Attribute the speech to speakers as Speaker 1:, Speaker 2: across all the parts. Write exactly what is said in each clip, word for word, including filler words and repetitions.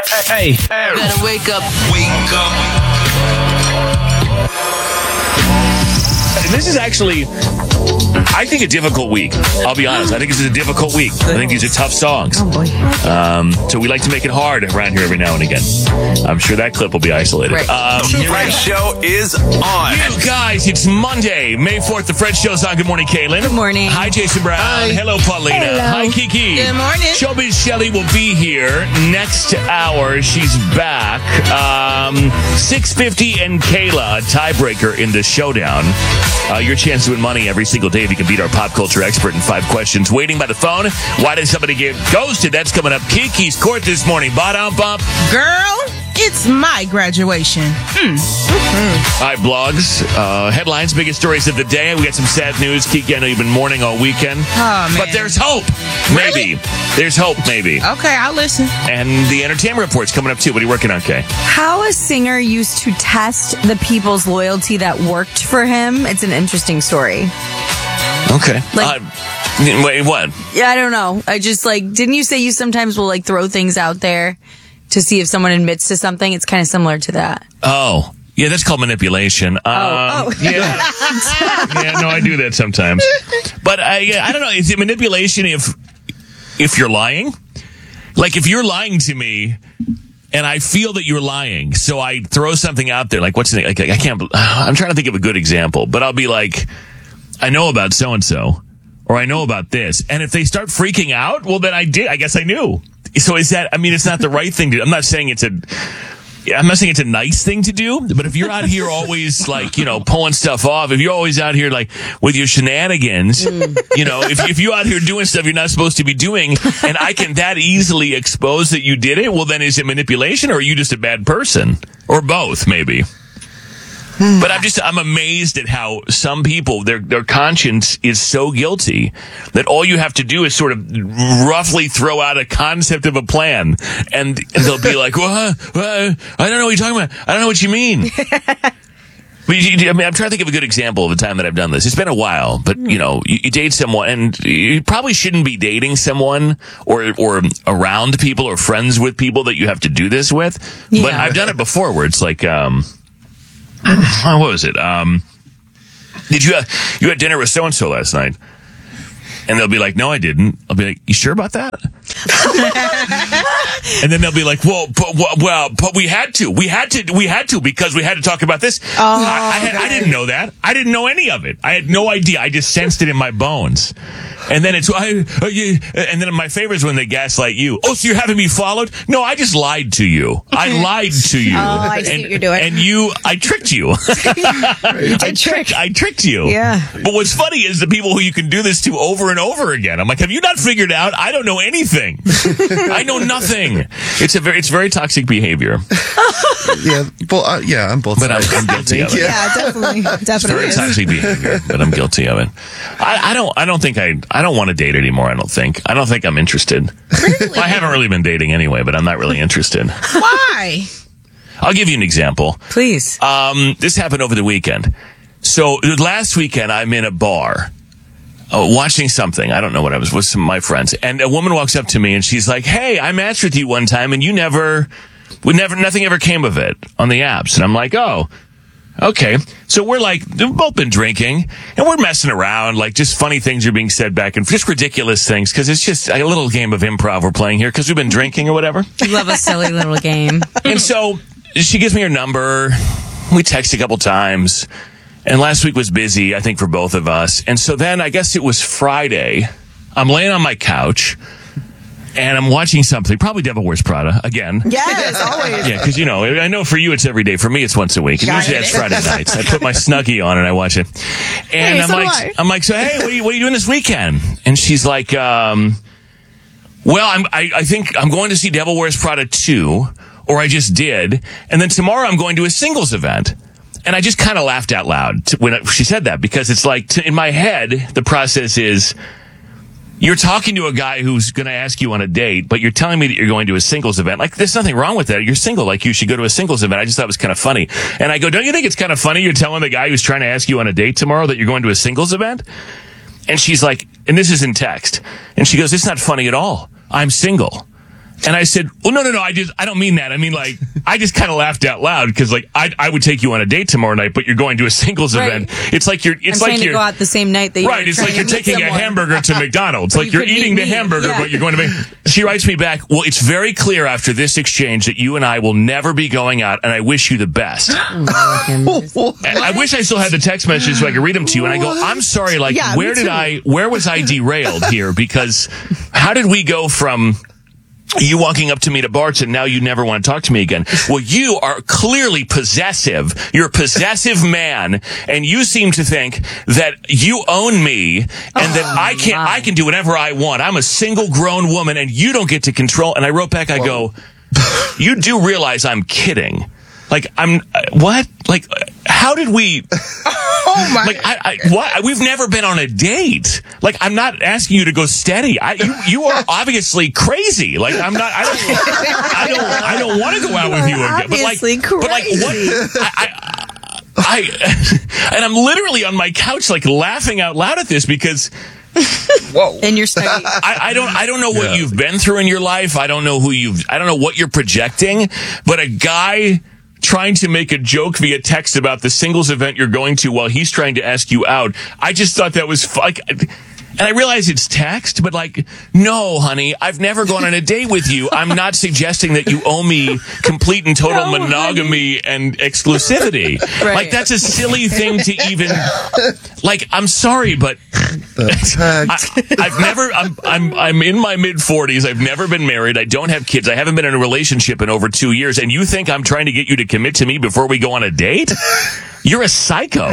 Speaker 1: Hey, hey.
Speaker 2: Better wake up.
Speaker 3: Wake up.
Speaker 1: This is actually, I think, a difficult week. I'll be honest. I think this is a difficult week. I think these are tough songs.
Speaker 4: Oh, boy.
Speaker 1: Um, so we like to make it hard around here every now and again. I'm sure that clip will be isolated.
Speaker 4: Right.
Speaker 1: Um,
Speaker 3: The Fred Show is on.
Speaker 1: You guys, it's Monday, May fourth. The Fred Show's on. Good morning, Caitlin.
Speaker 4: Good morning.
Speaker 1: Hi, Jason Brown.
Speaker 2: Hi.
Speaker 1: Hello, Paulina.
Speaker 4: Hello.
Speaker 1: Hi, Kiki.
Speaker 2: Good morning.
Speaker 1: Showbiz Shelley will be here next hour. She's back. Um, six fifty and Kayla, a tiebreaker in the showdown. Uh, your chance to win money every single day if you can beat our pop culture expert in five questions. Waiting by the phone. Why did somebody get ghosted? That's coming up. Kiki's court this morning. Bottom bump.
Speaker 2: Girl, it's my graduation. Hmm.
Speaker 1: All right, blogs, uh, headlines, biggest stories of the day. We got some sad news. Kiki, I know you've been mourning all weekend.
Speaker 2: Oh, man.
Speaker 1: But there's hope. Maybe. There's hope, maybe.
Speaker 2: Okay, I'll listen.
Speaker 1: And the entertainment report's coming up, too. What are you working on, Kay?
Speaker 4: How a singer used to test the people's loyalty that worked for him. It's an interesting story.
Speaker 1: Okay.
Speaker 4: Like-
Speaker 1: uh, wait, what?
Speaker 4: Yeah, I don't know. I just like, didn't you say you sometimes will like throw things out there to see if someone admits to something? It's kind of similar to that.
Speaker 1: Oh. Yeah, that's called manipulation. Um,
Speaker 4: oh.
Speaker 1: Yeah. Yeah, no, I do that sometimes. But I, yeah, I don't know. Is it manipulation if if you're lying? Like, if you're lying to me and I feel that you're lying, so I throw something out there, like, what's the name? Like, I can't, I'm trying to think of a good example, but I'll be like, I know about so-and-so, or I know about this. And if they start freaking out, well, then I did. I guess I knew. So is that, I mean, it's not the right thing to do. I'm not saying it's a, I'm not saying it's a nice thing to do, but if you're out here always like, you know, pulling stuff off, if you're always out here like with your shenanigans, mm. you know, if, if you're out here doing stuff you're not supposed to be doing and I can that easily expose that you did it, well, then is it manipulation or are you just a bad person? Or both, maybe. But I'm just, I'm amazed at how some people, their their conscience is so guilty that all you have to do is sort of roughly throw out a concept of a plan. And they'll be like, well, uh, I don't know what you're talking about. I don't know what you mean. But you, I mean, I'm trying to think of a good example of a time that I've done this. It's been a while, but you know, you, you date someone and you probably shouldn't be dating someone or, or around people or friends with people that you have to do this with.
Speaker 4: Yeah.
Speaker 1: But I've done it before where it's like, um, what was it? Um, did you, uh, you had dinner with so-and-so last night? And they'll be like, no, I didn't. I'll be like, you sure about that? And then they'll be like, well, but, well, but we had to. We had to. We had to because we had to talk about this.
Speaker 4: Oh,
Speaker 1: I, I, had, I didn't know that. I didn't know any of it. I had no idea. I just sensed it in my bones. And then it's, I, uh, you, and then my favorite is when they gaslight you. Oh, so you're having me followed? No, I just lied to you. I lied to you.
Speaker 4: Oh, I see
Speaker 1: and,
Speaker 4: what you're doing.
Speaker 1: And you, I tricked you.
Speaker 4: You did
Speaker 1: I tricked, I tricked you.
Speaker 4: Yeah.
Speaker 1: But what's funny is the people who you can do this to over and over again. I'm like, have you not figured out? I don't know anything. I know nothing. It's a very, it's very toxic behavior.
Speaker 5: Yeah, well, uh, yeah, I'm both.
Speaker 1: But I'm, I'm guilty of it.
Speaker 5: Yeah.
Speaker 4: Yeah, definitely.
Speaker 1: It's
Speaker 4: Definitely.
Speaker 1: very
Speaker 4: is.
Speaker 1: toxic behavior, but I'm guilty of it. I, I don't. I don't think I. I don't want to date anymore. I don't think. I don't think I'm interested.
Speaker 2: Really?
Speaker 1: I haven't really been dating anyway, but I'm not really interested.
Speaker 2: Why?
Speaker 1: I'll give you an example.
Speaker 4: Please.
Speaker 1: Um, this happened over the weekend. So last weekend, I'm in a bar. Uh, watching something. I don't know what I was with some of my friends. And a woman walks up to me and she's like, hey, I matched with you one time and you never, we never, nothing ever came of it on the apps. And I'm like, oh, okay. So we're like, we've both been drinking and we're messing around. Like just funny things are being said back and just ridiculous things. Cause it's just a little game of improv we're playing here. Cause we've been drinking or whatever.
Speaker 4: You love a silly little game.
Speaker 1: And so she gives me her number. We text a couple times. And last week was busy, I think, for both of us. And so then I guess it was Friday. I'm laying on my couch and I'm watching something, probably Devil Wears Prada again.
Speaker 4: Yes, always.
Speaker 1: Yeah, because, you know, I know for you it's every day. For me, it's once a week. And
Speaker 2: Got
Speaker 1: usually
Speaker 2: it.
Speaker 1: it's Friday nights. I put my Snuggie on and I watch it. And
Speaker 4: Hey,
Speaker 1: I'm
Speaker 4: so do
Speaker 1: like,
Speaker 4: I.
Speaker 1: I'm like, so, hey, what are you, what are you doing this weekend? And she's like, um, well, I'm, I, I think I'm going to see Devil Wears Prada two, or I just did. And then tomorrow I'm going to a singles event. And I just kind of laughed out loud to, when she said that, because it's like, to, in my head, the process is, you're talking to a guy who's going to ask you on a date, but you're telling me that you're going to a singles event. Like, there's nothing wrong with that. You're single. Like, you should go to a singles event. I just thought it was kind of funny. And I go, don't you think it's kind of funny you're telling the guy who's trying to ask you on a date tomorrow that you're going to a singles event? And she's like, and this is in text. And she goes, it's not funny at all. I'm single. And I said, well, no, no, no, I just, I don't mean that. I mean, like, I just kind of laughed out loud because, like, I, I would take you on a date tomorrow night, but you're going to a singles
Speaker 4: Right.
Speaker 1: event. It's like you're, it's
Speaker 4: I'm
Speaker 1: like
Speaker 4: trying
Speaker 1: you're,
Speaker 4: to go out the same night that you're
Speaker 1: right. It's
Speaker 4: trying
Speaker 1: like you're
Speaker 4: to meet
Speaker 1: taking
Speaker 4: someone.
Speaker 1: a hamburger to McDonald's.
Speaker 4: But
Speaker 1: Like
Speaker 4: you
Speaker 1: you're
Speaker 4: could
Speaker 1: eating
Speaker 4: meet
Speaker 1: the
Speaker 4: me.
Speaker 1: hamburger,
Speaker 4: Yeah.
Speaker 1: but you're going to make, she writes me back, well, it's very clear after this exchange that you and I will never be going out, and I wish you the best. And I wish I still had the text messages so I could read them to you. And I go, I'm sorry, like,
Speaker 2: Yeah,
Speaker 1: where
Speaker 2: me
Speaker 1: did
Speaker 2: too.
Speaker 1: I, where was I derailed here? Because how did we go from you walking up to me to Bart's and now you never want to talk to me again? Well, you are clearly possessive. You're a possessive man, and you seem to think that you own me and that I can I can do whatever I want. I'm a single grown woman and you don't get to control. And I wrote back, I go, you do realize I'm kidding. Like, I'm, uh, what? Like, uh, how did we,
Speaker 2: Oh my!
Speaker 1: like, I, I, what? We've never been on a date. Like, I'm not asking you to go steady. I, you, you are obviously crazy. Like, I'm not, I don't, I don't, I don't want to go out with you again. But like,
Speaker 4: Obviously
Speaker 1: but like, what? I, I, I, and I'm literally on my couch, like, laughing out loud at this because
Speaker 4: And you're stuck.
Speaker 1: I, I don't I don't know what
Speaker 5: Yeah.
Speaker 1: you've been through in your life. I don't know who you've I don't know what you're projecting, but a guy trying to make a joke via text about the singles event you're going to while he's trying to ask you out. I just thought that was fu- like, and I realize it's text, but like, no, honey, I've never gone on a date with you. I'm not suggesting that you owe me complete and total
Speaker 4: No,
Speaker 1: monogamy and exclusivity.
Speaker 4: Right.
Speaker 1: Like, that's a silly thing to even, like, I'm sorry, but
Speaker 5: The text.
Speaker 1: I, I've never. I'm. I'm. I'm in my mid forties. I've never been married. I don't have kids. I haven't been in a relationship in over two years. And you think I'm trying to get you to commit to me before we go on a date? You're a psycho.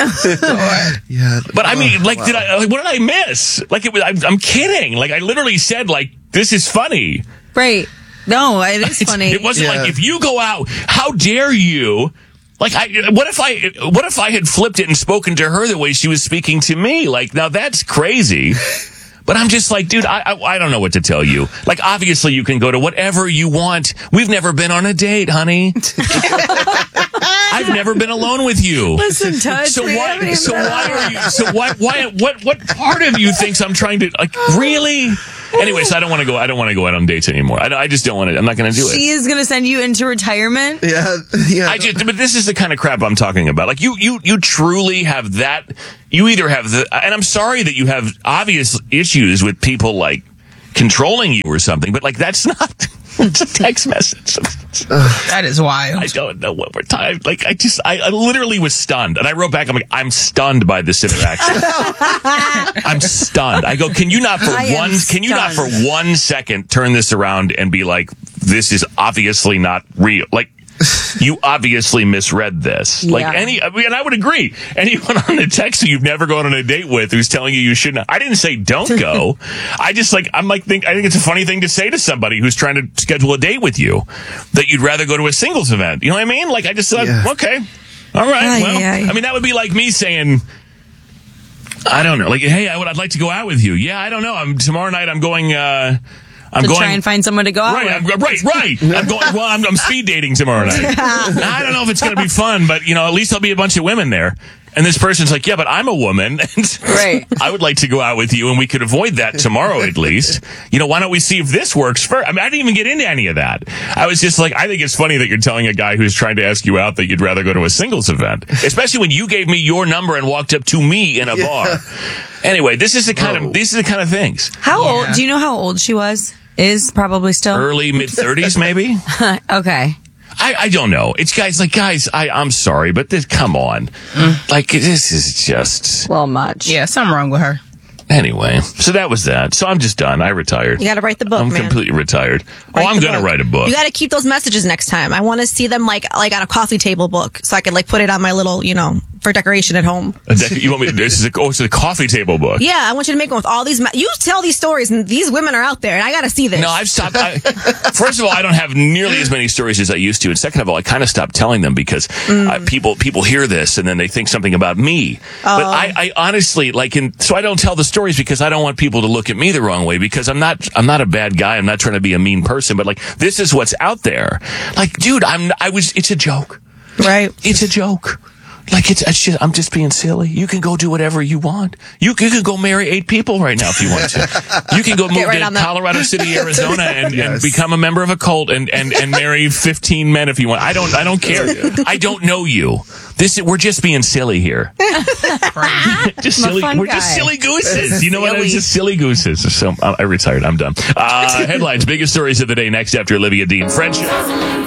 Speaker 5: Yeah.
Speaker 1: But I mean,
Speaker 5: Oh,
Speaker 1: like,
Speaker 5: wow.
Speaker 1: did I? Like, what did I miss? Like, it was. I'm, I'm kidding. Like, I literally said, like, this is funny.
Speaker 4: Right. No, it is
Speaker 1: It's-
Speaker 4: funny.
Speaker 1: It wasn't
Speaker 5: Yeah.
Speaker 1: like, if you go out, how dare you? Like, I, what if I, what if I had flipped it and spoken to her the way she was speaking to me? Like, now that's crazy. But I'm just like, dude, I, I, I don't know what to tell you. Like, obviously you can go to whatever you want. We've never been on a date, honey. I've never been alone with you.
Speaker 4: Listen, touch.
Speaker 1: So
Speaker 4: we
Speaker 1: why?
Speaker 4: haven't even
Speaker 1: So
Speaker 4: been
Speaker 1: why
Speaker 4: on.
Speaker 1: are you? So why? Why? What? What part of you thinks I'm trying to? Like, really? Anyways, I don't want to go. I don't want to go out on dates anymore. I, I just don't want to. I'm not going to do it.
Speaker 4: She is going to send you into retirement.
Speaker 5: Yeah. Yeah.
Speaker 1: I just, but this is the kind of crap I'm talking about. Like, you, you, you truly have that. You either have the, and I'm sorry that you have obvious issues with people like controlling you or something, but like, that's not, it's a text message.
Speaker 2: That is wild.
Speaker 1: I don't know what we're talking. Like, I just, I, I literally was stunned, and I wrote back. I'm like, I'm stunned by this interaction. I'm stunned. I go, can you not for
Speaker 4: I am
Speaker 1: one? Can you not for
Speaker 4: stunned.
Speaker 1: one second turn this around and be like, this is obviously not real? Like, you obviously misread this. Like,
Speaker 4: Yeah.
Speaker 1: any, I mean, and I would agree. Anyone on the text who you've never gone on a date with who's telling you you shouldn't. I didn't say don't go. I just like, I'm like, think, I think it's a funny thing to say to somebody who's trying to schedule a date with you, that you'd rather go to a singles event. You know what I mean? Like, I just thought,
Speaker 5: Yeah.
Speaker 1: okay, all right.
Speaker 4: Ay,
Speaker 1: well,
Speaker 4: ay.
Speaker 1: I mean, that would be like me saying, I don't know, like, hey, I would, I'd like to go out with you. Yeah, I don't know. I'm tomorrow night. I'm going. uh I'm
Speaker 4: To
Speaker 1: going.
Speaker 4: try and find someone to go out
Speaker 1: Right,
Speaker 4: with.
Speaker 1: I'm, right, right. I'm going. Well, I'm, I'm speed dating tomorrow night. I don't know if it's going to be fun, but you know, at least there'll be a bunch of women there. And this person's like, yeah, but I'm a woman. And
Speaker 4: Right.
Speaker 1: I would like to go out with you, and we could avoid that tomorrow at least. You know, why don't we see if this works first? I mean, I didn't even get into any of that. I was just like, I think it's funny that you're telling a guy who's trying to ask you out that you'd rather go to a singles event, especially when you gave me your number and walked up to me in a bar. Anyway, this is the kind
Speaker 5: Whoa.
Speaker 1: of these are the kind of things.
Speaker 4: How
Speaker 2: Yeah.
Speaker 4: old? Do you know how old she was? Is probably still.
Speaker 1: Early mid thirties, maybe.
Speaker 4: Okay.
Speaker 1: I, I don't know. It's guys like guys. I I'm sorry, but this come on, like this is just
Speaker 4: Well, much.
Speaker 2: Yeah, something wrong with her.
Speaker 1: anyway. So that was that. So I'm just done. I retired.
Speaker 6: You got to write the book,
Speaker 1: I'm
Speaker 6: man.
Speaker 1: completely retired. Oh,
Speaker 6: Write
Speaker 1: I'm
Speaker 6: the
Speaker 1: gonna
Speaker 6: book.
Speaker 1: write a book.
Speaker 6: You got to keep those messages next time. I want to see them like like on a coffee table book, so I could like put it on my little, you know, for decoration at home.
Speaker 1: A dec- you want me to? This is a, oh, it's a coffee table book.
Speaker 6: Yeah, I want you to make one with all these. Ma- you tell these stories, and these women are out there, and I got to see this.
Speaker 1: No, I've stopped. I, first of all, I don't have nearly as many stories as I used to, and second of all, I kind of stopped telling them because uh, people people hear this and then they think something about me. But I, I honestly like, in, so I don't tell the stories because I don't want people to look at me the wrong way, because I'm not I'm not a bad guy. I'm not trying to be a mean person, but like, this is what's out there. Like, dude, I'm I was. It's a joke.
Speaker 6: right?
Speaker 1: It's a joke. Like it's, it's just, I'm just being silly. You can go do whatever you want. You, you can go marry eight people right now if you want to. You can go move
Speaker 6: right
Speaker 1: to
Speaker 6: on that.
Speaker 1: Colorado City, Arizona, and,
Speaker 5: Yes.
Speaker 1: and become a member of a cult and, and, and marry fifteen men if you want. I don't, I don't care. I don't know you. This, we're just being silly here. just
Speaker 4: I'm a
Speaker 1: silly.
Speaker 4: fun
Speaker 1: We're just
Speaker 4: guy.
Speaker 1: silly gooses. You know what?
Speaker 4: Silly.
Speaker 1: It's just silly gooses. So I, I retired. I'm done. Uh, headlines, biggest stories of the day next after Olivia Dean. French.